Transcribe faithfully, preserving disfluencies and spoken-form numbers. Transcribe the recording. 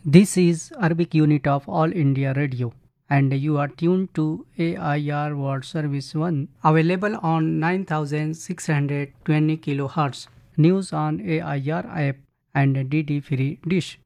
This is Arabic unit of All India Radio and you are tuned to A I R World Service one available on nine thousand six hundred twenty kilohertz. News on A I R app and D D free dish.